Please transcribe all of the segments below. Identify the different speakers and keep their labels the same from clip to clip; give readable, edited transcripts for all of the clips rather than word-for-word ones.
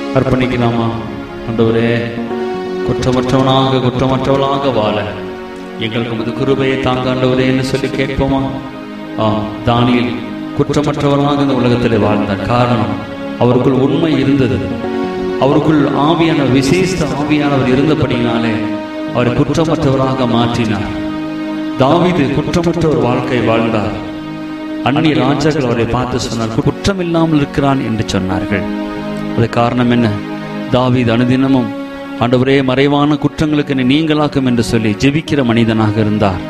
Speaker 1: அர்ப்பணிக்கலாமா? ஆண்டவரே, குற்றமற்றவளாக வாழ எங்களுக்கு உமது கிருபையை தாங்க ஆண்டவரே என்று சொல்லி கேட்போமா? தானியேல் குற்றமற்றவனாக இந்த உலகத்தில் வாழ்ந்தார். காரணம், அவருக்குள் உண்மை இருந்தது. அவருக்குள் ஆவியான விசேஷ ஆவியானவர் இருந்தபடினாலே அவரை குற்றமற்றவராக மாற்றினார். தாவீது குற்றமற்ற ஒரு வாழ்க்கை வாழ்ந்தார். அந்நிய ராஜாக்கள் அவரை பார்த்து சொன்னார், குற்றம் இல்லாமல் இருக்கிறான் என்று சொன்னார்கள். அது காரணம் என்ன? தாவீது அனுதினமும் ஆண்டவரே, மறைவான குற்றங்களுக்கு என்னை நீங்களாக்கும் என்று சொல்லி ஜெபிக்கிற மனிதனாக இருந்தார்.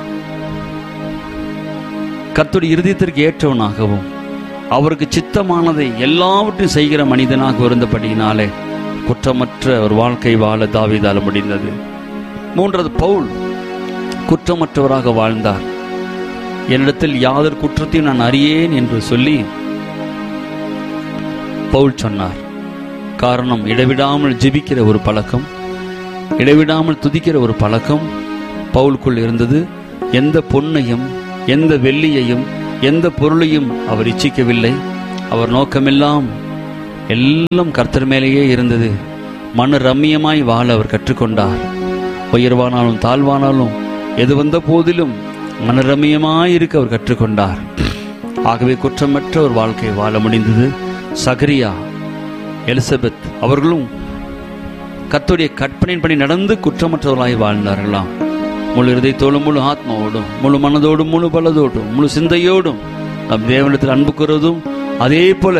Speaker 1: கர்த்தருடைய இருதயத்திற்கு ஏற்றவனாகவும் அவருக்கு சித்தமானதை எல்லாவற்றையும் செய்கிற மனிதனாக இருந்தபடியினாலே குற்றமற்ற ஒரு வாழ்க்கை வாழ தாவீதால் முடிந்தது. மூன்றாவது, பவுல் குற்றமற்றவராக வாழ்ந்தார். என்னிடத்தில் யாதொரு குற்றத்தையும் நான் அறியேன் என்று சொல்லி பவுல் சொன்னார். காரணம், இடைவிடாமல் ஜெபிக்கிற ஒரு பழக்கம், இடைவிடாமல் துதிக்கிற ஒரு பழக்கம் பவுலுக்குள் இருந்தது. எந்த பொன்னையும் எந்த வெள்ளியையும் எந்த பொருளையும் அவர் இச்சிக்கவில்லை. அவர் நோக்கமெல்லாம் எல்லாம் கர்த்தர் மேலேயே இருந்தது. மன ரம்மியமாய் வாழ அவர் கற்றுக்கொண்டார். உயர்வானாலும் தாழ்வானாலும் எது வந்த போதிலும் மனரம்மியமாயிருக்க அவர் கற்றுக்கொண்டார். ஆகவே குற்றமற்ற ஒரு வாழ்க்கை வாழ முடிந்தது. சகரியா, எலிசபெத் அவர்களும் கர்த்தருடைய கற்பனையின்படி நடந்து குற்றமற்றவர்களாய் வாழ்ந்தார்களாம். முழு இதயத்தோடும், முழு ஆத்மாவோடும், முழு மனதோடும், முழு பலதோடும், முழு சிந்தையோடும் நம் தேவனிடத்தில் அன்பு கூறுவதும், அதே போல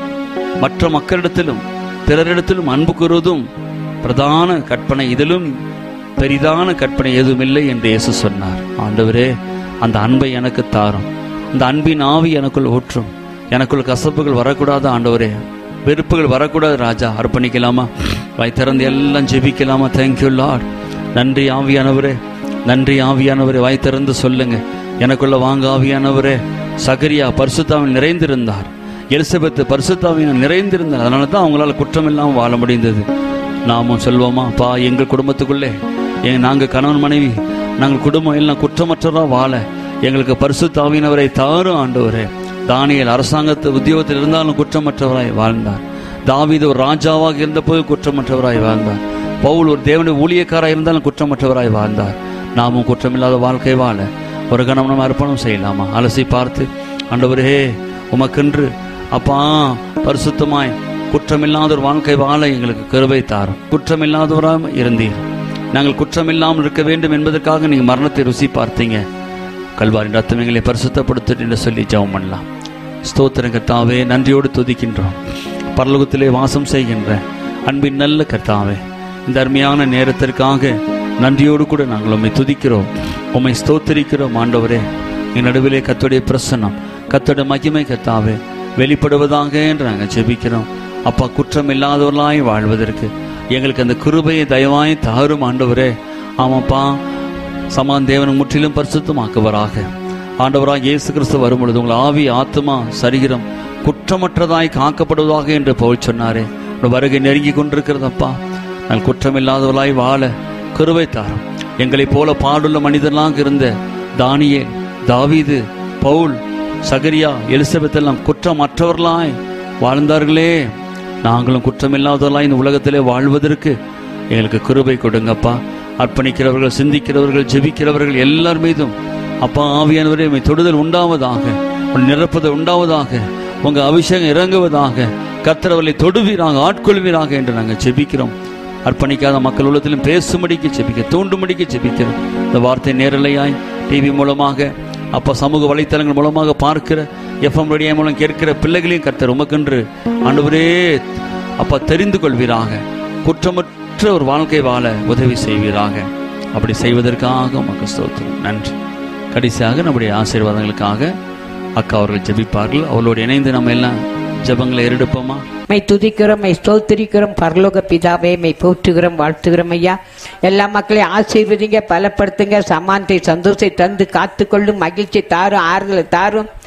Speaker 1: மற்ற மக்களிடத்திலும் பிறரிடத்திலும் அன்பு கூறுவதும் பிரதான கற்பனை. இதிலும் பெரிதான கற்பனை எதுவும் இல்லை என்று இயேசு சொன்னார். ஆண்டவரே, அந்த அன்பை எனக்கு தாரும், அந்த அன்பின் ஆவி எனக்குள் ஊற்றும். எனக்குள் கசப்புகள் வரக்கூடாது ஆண்டவரே, வெறுப்புகள் வரக்கூடாது ராஜா. அர்ப்பணிக்கலாமா? வாய் திறந்து எல்லாம் ஜெபிக்கலாமா? Thank you Lord. நன்றி ஆவியானவரே, நன்றி ஆவியானவரே. வாய் திறந்து சொல்லுங்க, எனக்குள்ள வாங்க ஆவியானவரே. சகரியா பரிசுத்தாவில் நிறைந்திருந்தார். எலிசபெத் பரிசுத்தாவினால் நிறைந்திருந்தார். அதனால தான் அவங்களால குற்றம் இல்லாமல் வாழ முடிந்தது. நாமும் சொல்வோமா? பா, எங்கள் குடும்பத்துக்குள்ளே நாங்கள் கணவன் மனைவி, நாங்கள் குடும்பம் எல்லாம் குற்றமற்றவராக வாழ எங்களுக்கு பரிசுத்தாவியினவரை தாரும் ஆண்டவரே. தானியேல் அரசாங்கத்து உத்தியோகத்தில் இருந்தாலும் குற்றமற்றவராய் வாழ்ந்தார். தாவீது ஒரு ராஜாவாக இருந்தபோது குற்றமற்றவராய் வாழ்ந்தார். பவுல் ஒரு தேவனுடைய ஊழியக்காராக இருந்தாலும் குற்றமற்றவராய் வாழ்ந்தார். நாமும் குற்றமில்லாத வாழ்க்கை வாழ ஒரு கணம் நம்ம அர்ப்பணம் செய்யலாமா? அலசி பார்த்து, ஆண்டவரே, உமக்கென்று அப்பா பரிசுத்தமாய் குற்றமில்லாத ஒரு வாழ்க்கை வாழ எங்களுக்கு கிருபை தாரும். குற்றமில்லாதவராக இருந்தீர். நாங்கள் குற்றமில்லாமல் இருக்க வேண்டும் என்பதற்காக நீங்கள் மரணத்தை ருசி பார்த்தீங்க. கல்வாரின் ரத்தம் எங்களை பரிசுத்தப்படுத்த என்று சொல்லி ஜெபம் பண்ணலாம். ஸ்தோத்திரம் கர்த்தாவே, நன்றியோடு துதிக்கின்றோம். பரலோகத்திலே வாசம் செய்கின்ற அன்பின் நல்ல கர்த்தாவே, இந்த அருமையான நேரத்திற்காக நன்றியோடு கூட நாங்கள் உம்மை துதிக்கிறோம், உம்மை ஸ்தோத்திரிக்கிறோம். ஆண்டவரே, என் நடுவிலே கர்த்தருடைய பிரசன்னம், கர்த்தருடைய மகிமை கர்த்தாவே வெளிப்படுவதாக என்று நாங்கள் ஜெபிக்கிறோம். அப்பா, குற்றம் இல்லாதவர்களாய் வாழ்வதற்கு எங்களுக்கு அந்த கிருபையை தயவாய் தாரும் ஆண்டவரே. ஆமாப்பா, சமான் தேவன் முற்றிலும் பரிசுத்தமாக்குவராக. ஆண்டவராக இயேசு கிறிஸ்து வரும் பொழுது உங்கள் ஆவி, ஆத்மா, சரீரம் குற்றமற்றதாய் காக்கப்படுவதாக என்று பவுல் சொன்னாரே. வருகை நெருங்கி கொண்டிருக்கிறதப்பா. நாங்கள் குற்றமில்லாதவர்களாய் வாழ கிருபை தாரும். எங்களைப் போல பாடுள்ள மனிதர்களாக இருந்த தானியேல், தாவீது, பவுல், சகரியா, எலிசபெத் எல்லாம் குற்றமற்றவர்களாய் வாழ்ந்தார்களே. நாங்களும் குற்றமில்லாதவர்களாய் இந்த உலகத்திலே வாழ்வதற்கு எங்களுக்கு கிருபை கொடுங்கப்பா. அர்ப்பணிக்கிறவர்கள், சிந்திக்கிறவர்கள், ஜெபிக்கிறவர்கள் எல்லார் மீதும் அப்பா ஆவியானவரே உம்மை தொடுதல் உண்டாவதாக, உன் நிரப்புதல் உண்டாவதாக, உங்க அபிஷேகம் இறங்குவதாக. கர்த்தரவர்களை தொடுவீராக, ஆட்கொள்வீராக என்று நாங்கள் ஜெபிக்கிறோம். அர்ப்பணிக்காத மக்கள் உள்ளத்திலும் பேசும்படிக்கு ஜெபிக்க, தூண்டும்படிக்கு ஜெபிக்கிறோம். இந்த வார்த்தை நேரலையாய் டிவி மூலமாக, அப்பா சமூக வலைத்தளங்கள் மூலமாக பார்க்கிற, எஃப்எம் ரேடியோ மூலம் கேட்கிற பிள்ளைகளையும் கர்த்தர் உமக்கென்று ஆண்டவரே அப்பா தெரிந்து கொள்வீராக. குற்றமற்ற ஒரு வாழ்க்கை வாழ உதவி செய்வீராக. அப்படி செய்வதற்காக உமக்கு ஸ்தோத்திரம், நன்றி. கடைசியாக நம்முடைய ஆசீர்வாதங்களுக்காக அக்கா அவர்கள் ஜெபிப்பார்கள். அவர்களோடு இணைந்து நம்ம எல்லாம் ஜெபங்களை ஏறெடுப்போமா?
Speaker 2: மை துதிக்கிறோம், மை ஸ்தோத்திரிக்கிறோம். பரலோக பிதாவே, மை போற்றுகிறோம், வாழ்த்துகிறோம் ஐயா. எல்லா மக்களையும் ஆசீர்வதிங்க, பலப்படுத்துங்க, சமானத்தை, சந்தோஷத்தை தந்து காத்துக்கொள்ளும், மகிழ்ச்சி தாரும், ஆறுதலை தாரும்.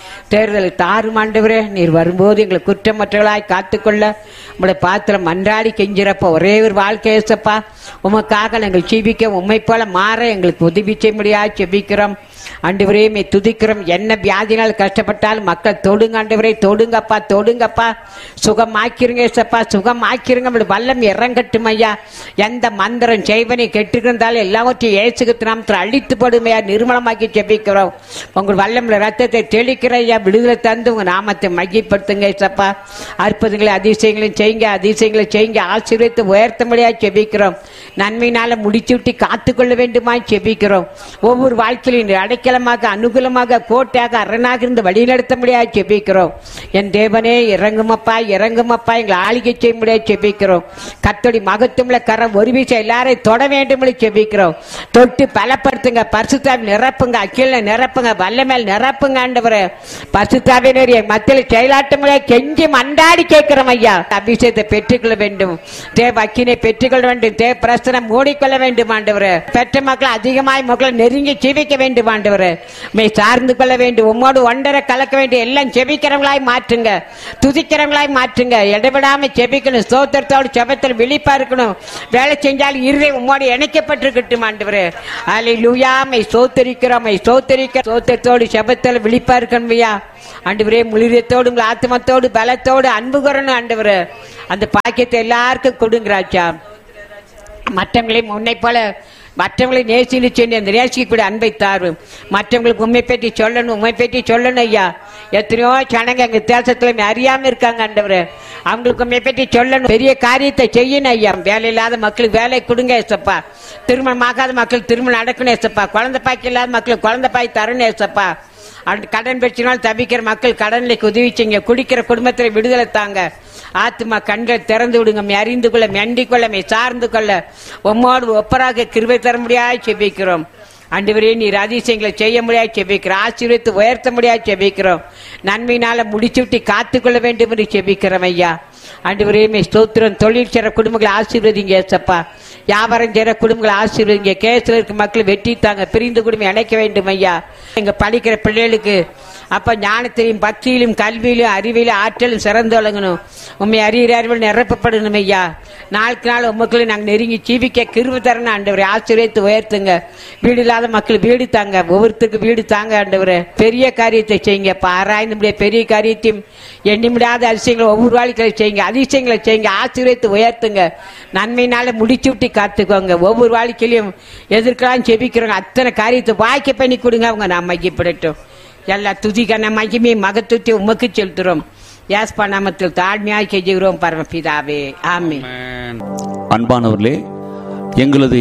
Speaker 2: தேர்தலை தாரும் ஆண்டவரே. நீர் வரும்போது எங்களை குற்றமற்றவர்களாய் காத்துக்கொள்ள உங்களுடைய பாத்திரம் மன்றாடி கெஞ்சிறப்ப ஒரே ஒரு வாழ்க்கை ஏசப்பா. உமக்காக நாங்கள் ஜீவிக்க உம்மை போல மாற எங்களுக்கு உதவி செய்ய முடியாது ஜெபிக்கிறோம் ஆண்டவரே. மே துதிக்கிறோம். என்ன வியாதினால் கஷ்டப்பட்டாலும் மக்கள் தொடுங்க ஆண்டவரே, தொடுங்கப்பா, தொடுங்கப்பா, சுகமாக்கிருங்க ஏசப்பா, சுகமாக்கிருங்க. நம்மளுடைய வல்லம் இறங்கட்டும் ஐயா. எந்த மந்திரம் செய்வனை கெட்டுக்கிருந்தாலும் எல்லாவற்றையும் இயேசுவின் நாமத்தில் அழித்து போடுமையா, நிர்மலமாக்கி ஜெபிக்கிறோம். உங்கள் வல்லம் ரத்தத்தை தெளிக்கிற ஐயா, விடுதலை தந்து உங்க நாமத்தை மையப்படுத்துங்க ஏசப்பா. அற்புதங்களை அதிசயங்களையும் செய்யுங்க, அதிசயங்களை செய்யுங்க. ஆசீர்வதித்து உயர்த்த முடியாது ஜெபிக்கிறோம். நன்மையினால முடிச்சு விட்டு காத்துக்கொள்ள வேண்டுமா ஜெபிக்கிறோம். ஒவ்வொரு வாழ்க்கையிலும் அடைக்கலமாக, அனுகூலமாக, கோட்டையாக, அரணாக இருந்து வழிநடத்த முடியாது ஜெபிக்கிறோம். என் தேவனே இறங்குமப்பா, இறங்குமப்பா, எங்களை ஆளுகை செய்ய முடியாது ஜெபிக்கிறோம். கர்த்தருடைய மகத்துவமுள்ள கரம் ஒரு வீச எல்லாரையும் தொட வேண்டும் ஜெபிக்கிறோம். தொட்டு பலப்படுத்துங்க, பரிசுத்தாவி நிரப்புங்க, அக்கில நிரப்புங்க, வல்லமேல் நிரப்புங்க ஆண்டவரே. பரிசுத்தாவினர் மத்தியில் செயலாட்ட முடியாது கெஞ்சி மண்டாடி கேட்கிறோம் ஐயா. அபிஷேகத்தை பெற்றுக்கொள்ள வேண்டும், தேவ அக்கினை பெற்றுக்கொள்ள வேண்டும், தேவ பிரசனம் மூடிக்கொள்ள வேண்டும் ஆண்டவரே. பெற்ற மக்கள் அதிகமாய் மக்களை நெருங்கி ஜீவிக்க வேண்டும் ஆண்டவரே. மே சார்ந்து கொள்ள வேண்டும், உம்மோடு ஒன்றரை கலக்க வேண்டும். எல்லாம் ஜெபிக்கிறவங்களாய் மாற்றுங்க, துதிக்கிறவங்களாய் மாற்றுங்க. இடைவிடாம ஜெபிக்கணும், ஸ்தோத்திரத்தோடு ஜெபத்தில் விழிப்பா இருக்கணும். வேலை செஞ்சாலும் இருதை உம்மோடு இணைக்கப்பட்டிருக்கட்டும் ஆண்டவரே. அல்லேலூயா. மை ஸ்தோத்திரிக்கிறோம், மை ஸ்தோத்திரிக்கிறோம். ஸ்தோத்திரத்தோடு ஜெபத்தில் விழிப்பா இருக்கணும் ஐயா ஆண்டவரே. முழுதத்தோடு உங்கள் ஆத்மத்தோடு பலத்தோடு அன்பு கூறணும் ஆண்டவரே. அந்த பாக்கியத்தை எல்லாருக்கும் கொடுங்கிறாச்சா. மற்றவங்களையும் உன்னை போல மற்றவங்களை நேசின்னு சொல்லி அந்த நேசிக்கக்கூடிய அன்பை தாரும். மற்றவங்களுக்கு உண்மை பற்றி சொல்லணும், உண்மை பற்றி சொல்லணும் ஐயா. எத்தனையோ ஜனங்க எங்க தேசத்துல அறியாம இருக்காங்க ஆண்டவரே. அவங்களுக்கு உண்மை பற்றி சொல்லணும், பெரிய காரியத்தை செய்யணும் ஐயா. வேலை இல்லாத மக்களுக்கு வேலை கொடுங்க ஏசப்பா. திருமணம் ஆகாத மக்களுக்கு திருமணம் நடக்கணும் ஏசப்பா. குழந்தை பாய்க்கு இல்லாத மக்களுக்கு குழந்தை பாய் தரணும் ஏசப்பா. கடன் பிரச்சனால் தவிக்கிற மக்கள் கடனுக்கு உதவி செய்யுங்க. குடிக்கிற குடும்பத்தில் விடுதலை தாங்க. ஆத்மா கண்கள் திறந்து விடுங்க. அறிந்து கொள்ள, மெண்டிக் கொள்ள, சார்ந்து கொள்ள உம்மோடு ஒப்பராக கிருபை தர முடியாது செபிக்கிறோம் ஆண்டவரே. நீர் அதிசயங்களை செய்ய முடியாது செபிக்கிறோம். ஆசீர்வதித்து உயர்த்த முடியாது செபிக்கிறோம். நன்மையினால முடிச்சு விட்டு காத்துக்கொள்ள வேண்டும் என்று செபிக்கிறோம் ஐயா. ஆண்டவரே ஸ்தோத்திரம். தொழில் செய்கிற குடும்பங்களை ஆசீர்வதிங்க ஏசப்பா. வியாபாரம் செய்கிற குடும்பங்களை ஆசீர்வதிங்க. கேஸ்ல இருக்க மக்கள் வெட்டி தாங்க, பிரிந்து குடும்பம் இணைக்க வேண்டும் ஐயா. எங்க படிக்கிற பிள்ளைகளுக்கு அப்ப ஞானத்திலும் பக்தியிலும் கல்வியிலும் அறிவிலும் ஆற்றலும் சிறந்து வழங்கணும். உண்மை அறிவியல் அறிவில் நிரப்பப்படணும் ஐயா. நாளுக்கு நாள் உமக்களை நாங்கள் நெருங்கி ஜீவிக்க கிருபை தரணும் ஆண்டவரே. ஆசீர்வதித்து உயர்த்துங்க. வீடு இல்லாத மக்கள் வீடு தாங்க, ஒவ்வொருத்தருக்கு வீடு தாங்க ஆண்டவரே. பெரிய காரியத்தை செய்யுங்க. ஆராய்ந்து முடிய பெரிய காரியத்தையும் எண்ணி முடியாத அதிசயங்களை ஒவ்வொரு வாழ்க்கையை செய்யுங்க, அதிசயங்களை செய்யுங்க. ஆசீர்வதித்து உயர்த்துங்க. நன்மையினால முடிச்சு விட்டு காத்துக்கோங்க. ஒவ்வொரு வாழ்க்கையிலையும் எதிர்க்கலாம் செபிக்கிறோங்க. அத்தனை காரியத்தை வாய்க்க பண்ணி கொடுங்க. அவங்க நாம் மையப்படட்டும். எல்லா துதிக்கான மகிமை மகத்துவத்தை உமக்கு செலுத்துறோம். யாஸ்பா நாமத்தில் தாழ்மையாக கெஞ்சுகிறோம் பரமபிதாவே, ஆமென்.
Speaker 1: அன்பானவர்களே, எங்களது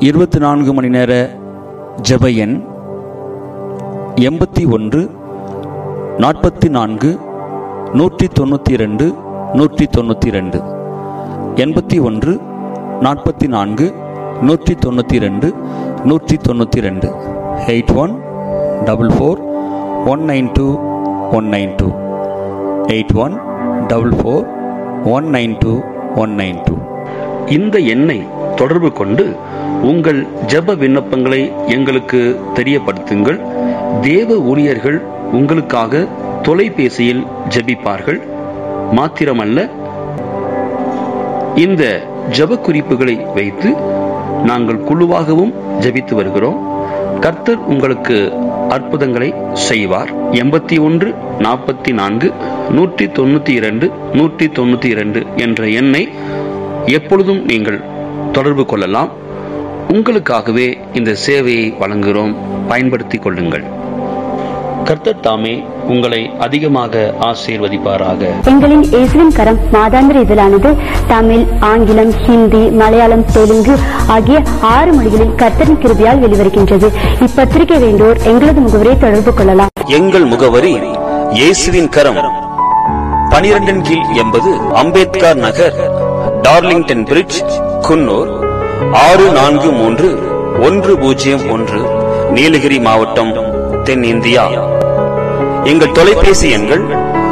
Speaker 1: 24 மணி நேர ஜெப எண் 81 44 192 192 81 44 192 192 8144 192 192 8144 192 192.
Speaker 3: இந்த எண்ணை தொடர்பு கொண்டு உங்கள் ஜெப விண்ணப்பங்களை எங்களுக்கு தெரியப்படுத்துங்கள். தேவ ஊழியர்கள் உங்களுக்காக தொலைபேசியில் ஜெபிப்பார்கள். மாத்திரமல்ல, இந்த ஜெப குறிப்புகளை வைத்து நாங்கள் குழுவாகவும் ஜெபித்து வருகிறோம். கர்த்தர் உங்களுக்கு அற்புதங்களை செய்வார். 81 44 192 192 என்ற எண்ணை எப்பொழுதும் நீங்கள் தொடர்பு கொள்ளலாம். உங்களுக்காகவே இந்த சேவையை வழங்குகிறோம். பயன்படுத்திக் கொள்ளுங்கள். கர்த்தர் தாமே உங்களை அதிகமாக ஆசீர்வதிப்பாராக.
Speaker 4: எங்களின் இயேசுவின் கரம் மாதாந்திர இதழானது தமிழ், ஆங்கிலம், ஹிந்தி, மலையாளம், தெலுங்கு ஆகிய 6 மொழிகளில் கர்த்தரின் கிருபையால் வெளிவருகின்றது. இப்பத்திரிகை வேண்டோர் எங்களது முகவரை தொடர்பு கொள்ளலாம்.
Speaker 5: எங்கள் முகவரி இயேசுவின் கரம், 12 கீழ் 80 அம்பேத்கர் நகர், டார்லிங்டன் பிரிட்ஜ், குன்னூர் 643101, நீலகிரி மாவட்டம், தென் இந்தியா. எங்கள் தொலைபேசி எண்கள்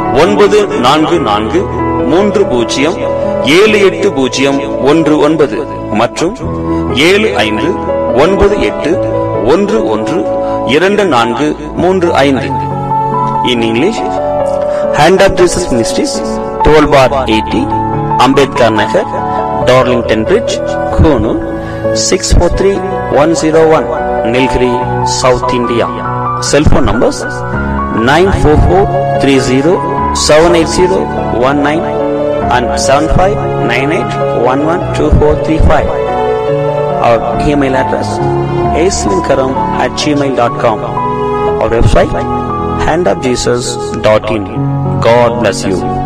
Speaker 5: 9430780119 மற்றும் 7598112435. in English. Hand of Jesus Ministries, 12 bar 80, Ambedkar Nagar, Darlington Bridge, Kunu, 643101, Nilgiri, South India. Cell phone numbers 94430-78019 and 7598112435. Our email address aswinkaram@gmail.com. Our website handofjesus.in. God bless you.